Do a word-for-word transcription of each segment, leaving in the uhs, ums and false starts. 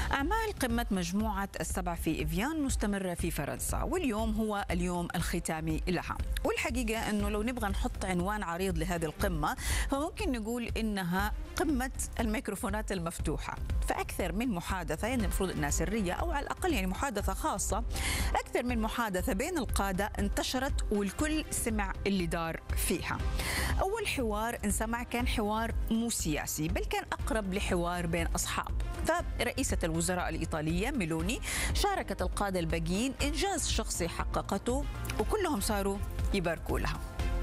أعمال قمة مجموعة السبع في إفيان مستمرة في فرنسا، واليوم هو اليوم الختامي لها. والحقيقة أنه لو نبغى نحط عنوان عريض لهذه القمة فممكن نقول إنها قمة الميكروفونات المفتوحة. فأكثر من محادثة، يعني المفروض أنها سرية أو على الأقل يعني محادثة خاصة، أكثر من محادثة بين القادة انتشرت والكل سمع اللي دار فيها. أول حوار انسمع كان حوار مو سياسي، بل كان أقرب لحوار بين أصحاب. فرئيسة الوزراء الإيطالية ميلوني شاركت القادة الباقيين إنجاز شخصي حققته، وكلهم صاروا يباركوا لها.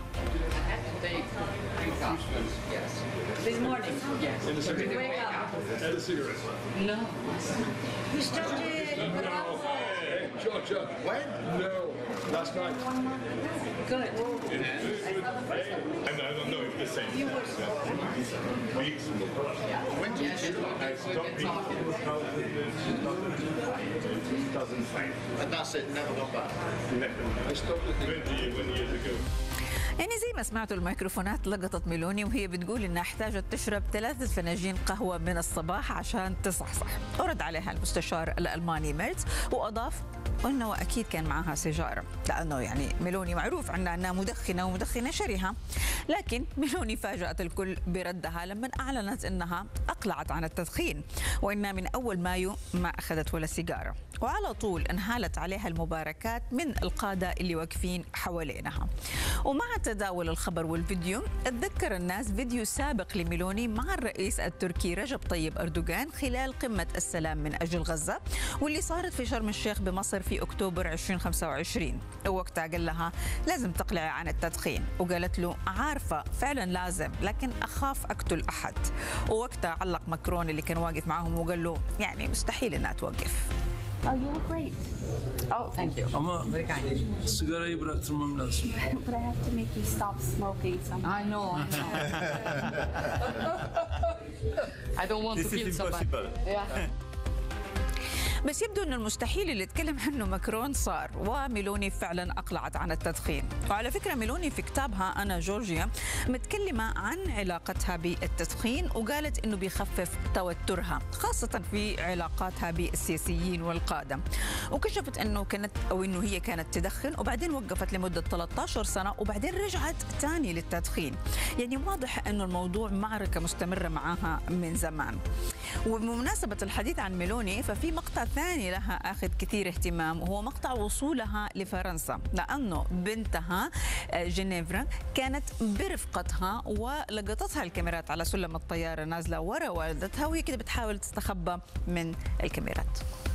This morning? Yes. In the cigarette? Wake up. Had a cigarette? No. We started. No. Hey, Chuck, Chuck. When? No. Last night. Good. I don't know if the same. You were so Weeks. When did you stop talking? And that's it, never got back. Never. I stopped it twenty years ago. يعني زي ما سمعتوا الميكروفونات لقطت ميلوني وهي بتقول انها احتاجت تشرب ثلاثة فناجين قهوة من الصباح عشان تصحصح. ورد عليها المستشار الألماني ميرتز وأضاف انه اكيد كان معها سيجاره، لانه يعني ميلوني معروف عنها انها مدخنه ومدخنه شرهه. لكن ميلوني فاجأت الكل بردها لما اعلنت انها اقلعت عن التدخين، وانها من اول مايو ما اخذت ولا سيجاره. وعلى طول انهالت عليها المباركات من القاده اللي واقفين حوالينها. ومع تداول الخبر والفيديو اتذكر الناس فيديو سابق لميلوني مع الرئيس التركي رجب طيب أردوغان خلال قمة السلام من أجل غزة، واللي صارت في شرم الشيخ بمصر في أكتوبر ألفين وخمسة وعشرين. ووقتها قال لها لازم تقلعي عن التدخين، وقالت له عارفة فعلا لازم، لكن أخاف أقتل أحد. ووقتها علق ماكرون اللي كان واقف معهم وقال له يعني مستحيل إنها توقف. Oh, you look great. Oh, thank you. Ama Very kind. sigarayı bıraktırmam lazım. But I have to make you stop smoking somehow. I know. I know. I don't want This to kill is somebody. impossible. Yeah. بس يبدو أن المستحيل اللي تكلم عنه ماكرون صار، وميلوني فعلا أقلعت عن التدخين. وعلى فكرة ميلوني في كتابها أنا جورجيا متكلمة عن علاقتها بالتدخين، وقالت أنه بيخفف توترها خاصة في علاقاتها بالسياسيين والقادة. وكشفت أنه كانت أو أنه هي كانت تدخن وبعدين وقفت لمدة ثلاثة عشر سنة وبعدين رجعت تاني للتدخين. يعني واضح أنه الموضوع معركة مستمرة معها من زمان. وبمناسبة الحديث عن ميلوني ففي مقطع ثاني لها أخذ كثير اهتمام، وهو مقطع وصولها لفرنسا، لأنه بنتها جنيفرا كانت برفقتها ولقطتها الكاميرات على سلم الطيارة نازلة ورا والدتها وهي كده بتحاول تستخبى من الكاميرات.